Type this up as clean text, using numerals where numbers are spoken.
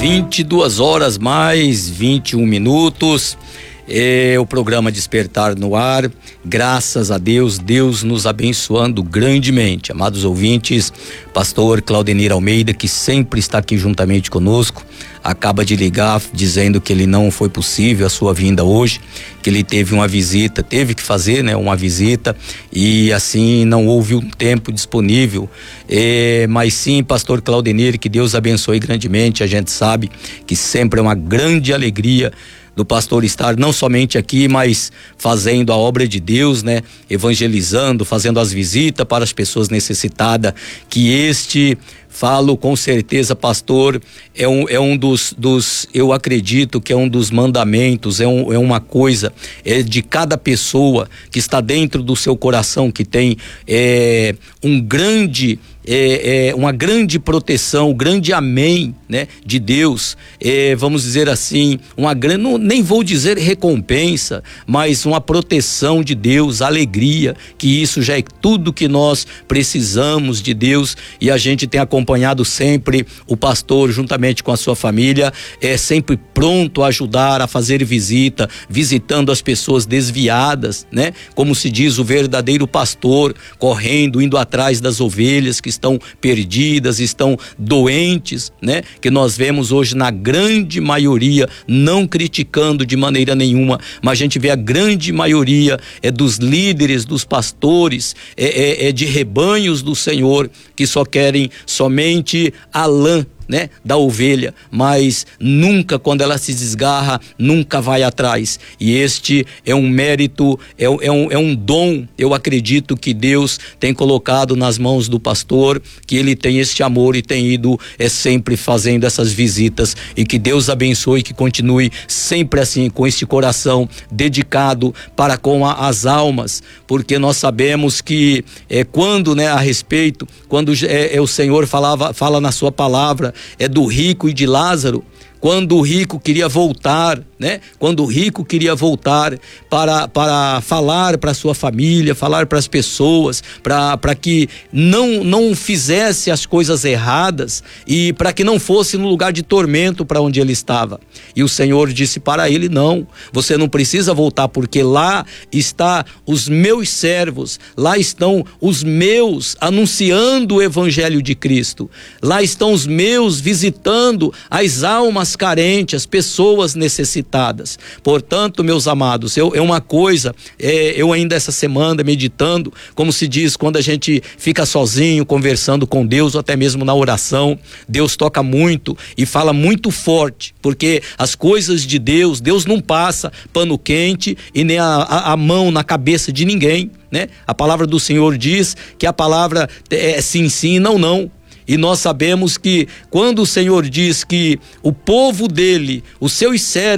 22 horas mais 21 minutos. É o programa Despertar no ar. Graças a Deus, Deus nos abençoando grandemente. Amados ouvintes, pastor Claudenir Almeida, que sempre está aqui juntamente conosco, acaba de ligar dizendo que ele não foi possível a sua vinda hoje, que ele teve que fazer, uma visita, e assim não houve um tempo disponível. Mas sim, pastor Claudenir, que Deus abençoe grandemente. A gente sabe que sempre é uma grande alegria do pastor estar não somente aqui, mas fazendo a obra de Deus, evangelizando, fazendo as visitas para as pessoas necessitadas, falo com certeza, pastor, é um dos, eu acredito que é um dos mandamentos, é uma coisa, de cada pessoa que está dentro do seu coração, que tem uma grande proteção, um grande amém, de Deus, vamos dizer assim, nem vou dizer recompensa, mas uma proteção de Deus, alegria, que isso já é tudo que nós precisamos de Deus. E a gente tem acompanhado sempre o pastor juntamente com a sua família, sempre pronto a ajudar, a fazer visitando as pessoas desviadas, como se diz, o verdadeiro pastor, correndo, indo atrás das ovelhas que estão perdidas, estão doentes, que nós vemos hoje na grande maioria, não criticando de maneira nenhuma, mas a gente vê a grande maioria dos líderes, dos pastores, de rebanhos do Senhor, que só querem somente a lã da ovelha, mas nunca, quando ela se desgarra, nunca vai atrás. E este é um mérito, é um dom, eu acredito, que Deus tem colocado nas mãos do pastor, que ele tem este amor e tem ido sempre fazendo essas visitas, e que Deus abençoe, que continue sempre assim, com este coração dedicado para com as almas, porque nós sabemos que quando o Senhor fala na sua palavra, do rico e de Lázaro, quando o rico queria voltar, quando o rico queria voltar para falar para sua família, falar para as pessoas, para que não fizesse as coisas erradas e para que não fosse no lugar de tormento para onde ele estava. E o Senhor disse para ele: não, você não precisa voltar, porque lá está os meus servos, lá estão os meus anunciando o evangelho de Cristo, lá estão os meus visitando as almas carentes, as pessoas necessitadas. Portanto, meus amados, eu ainda essa semana meditando, como se diz, quando a gente fica sozinho conversando com Deus, ou até mesmo na oração, Deus toca muito e fala muito forte, porque as coisas de Deus não passa pano quente e nem a mão na cabeça de ninguém, A palavra do Senhor diz que a palavra é sim, sim, não, não. E nós sabemos que quando o Senhor diz que o povo dele, os seus servos,